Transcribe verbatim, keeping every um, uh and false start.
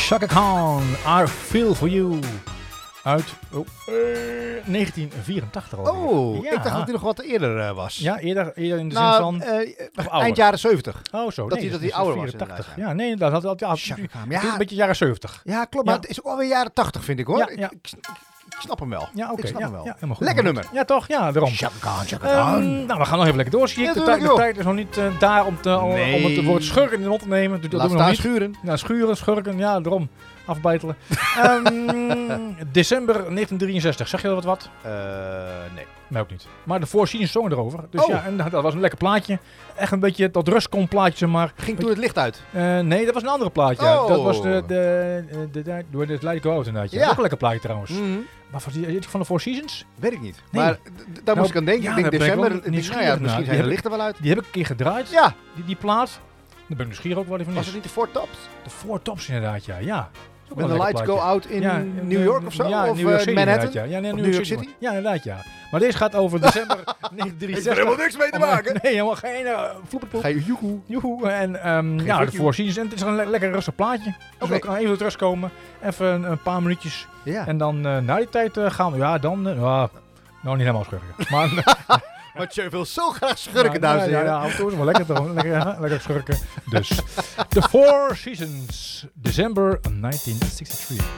Chaka Khan, I Feel For You. Uit oh, uh, negentien vierentachtig alweer. Oh, ja. ik dacht dat hij nog wat eerder uh, was. Ja, eerder, eerder in de nou, zin van... Uh, eind jaren zeventig. Oh, zo. Dat nee, hij, dat hij is ouder vierentachtig. was. Ja, nee, dat had hij altijd... Chaka Khan. Ja, Ja, een beetje jaren zeventig. Ja, klopt. Ja. Maar het is ook alweer jaren tachtig, vind ik hoor. Ja, ik, ja. ik, ik, ik snap hem wel. Ja, oké. Ik snap ja, hem wel. ja, helemaal goed. Lekker nummer. Ja, toch? Ja, daarom. Chaka Khan, Chaka Khan. Um, nou, we gaan nog even lekker door, zie ik. Ja, de, tuurlijk, tijd, de joh. tijd is nog niet uh, daar om, te, Nee. om het woord schurken in de mond te nemen. Dus dat Laat doen we nog staan niet. schuren. Ja, schuren, schurken, ja, daarom. Afbeitelen. um, december negentien drieënzestig. Zeg je dat wat? wat? Uh, nee. Mij ook niet. Maar de Four Seasons zongen erover. Dus Oh. ja, en dat was een lekker plaatje. Echt een beetje dat Ruscom plaatje, zeg maar. Ging toen het licht uit? Uh, nee, dat was een andere plaatje. Oh. Dat was de, de, de, de, de, door de Let It Go Out inderdaad. Ja. Ja. Ook een lekker plaatje trouwens. Mm-hmm. Maar van, die, van de Four Seasons? Weet ik niet. Nee. Maar d- d- daar Nou, moest ik aan denken. ja, ik denk daar ben ik december. wel Ik denk, nieuwsgierig nou ja, naar. misschien Die zijn de heb lichten wel uit. Die heb ik een keer gedraaid. Ja. Die, die plaat. Dan ben ik nieuwsgierig ook wat die van Was is. het niet de Four Tops? De Four Tops inderdaad, ja. ja. When the lights go out in ja, New York of zo? Ja, of New York uh, City Manhattan? inderdaad, Ja, ja nee, Of New, New York York City. City? Ja, inderdaad, ja. Maar deze gaat over december negentien drieënzestig. niks mee Nee, helemaal geen uh, vloepenpoep. Ga je joehoe. Joehoe. En um, ja, fuck de you. Four Seasons. En het is een le- lekker rustig plaatje. Dus Oké. we kunnen even tot rust komen. Even een, een paar minuutjes. Ja. En dan uh, na die tijd uh, gaan we, ja, dan, uh, nou, nou niet helemaal schurken. Maar Maar je wil zo graag schurken, ja, dames en ja, heren. ja, af en toe is het wel lekker, toch? lekker, ja, lekker schurken. Dus, The Four Seasons, december negentien drieënzestig.